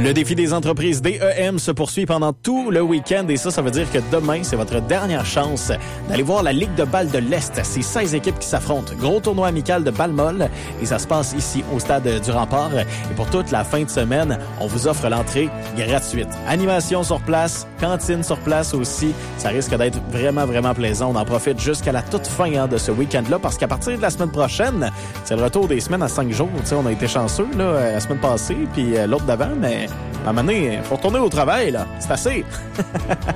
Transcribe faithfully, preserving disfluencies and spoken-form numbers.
Le défi des entreprises D E M se poursuit pendant tout le week-end et ça, ça veut dire que demain, c'est votre dernière chance d'aller voir la Ligue de balle de l'Est. C'est seize équipes qui s'affrontent. Gros tournoi amical de balle molle et ça se passe ici au stade du Rempart. Et pour toute la fin de semaine, on vous offre l'entrée gratuite. Animation sur place, cantine sur place aussi. Ça risque d'être vraiment, vraiment plaisant. On en profite jusqu'à la toute fin hein, de ce week-end-là parce qu'à partir de la semaine prochaine, c'est le retour des semaines à cinq jours. Tu sais, on a été chanceux là, la semaine passée puis l'autre d'avant, mais à un moment donné, faut retourner au travail, là. C'est assez.